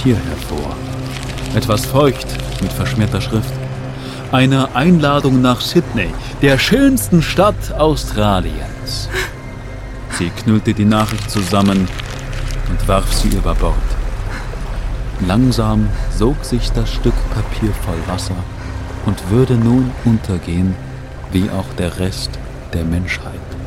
Papier hervor. Etwas feucht mit verschmierter Schrift. Eine Einladung nach Sydney, der schönsten Stadt Australiens. Sie knüllte die Nachricht zusammen und warf sie über Bord. Langsam sog sich das Stück Papier voll Wasser und würde nun untergehen, wie auch der Rest der Menschheit.